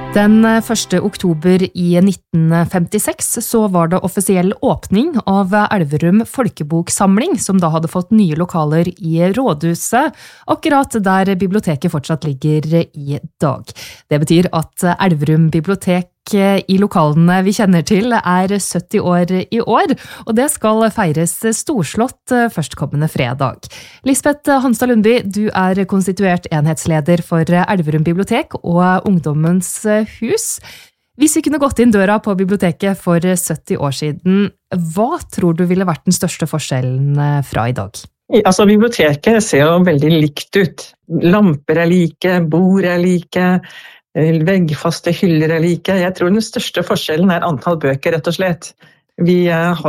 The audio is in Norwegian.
Den 1. oktober i 1956 så var det offisiell åpning av Elverum folkeboksamling, som da hadde fått nye lokaler i rådhuset, akkurat der biblioteket fortsatt ligger i dag. Det betyr at Elverum bibliotek i lokalene vi kjenner til 70 år i år, og det skal feires storslått førstkommende fredag. Lisbeth Hanstad Lundby, du konstituert enhetsleder for Elverum bibliotek og Ungdommens hus. Hvis vi kunne gått inn døra på biblioteket for 70 år siden, hva tror du ville vært den største forskjellen fra i dag? Altså, biblioteket ser jo veldig likt ut. Lamper like, bord like, veggfaste hyller like. Jeg tror den største forskjellen antall bøker, rett og slett. Vi har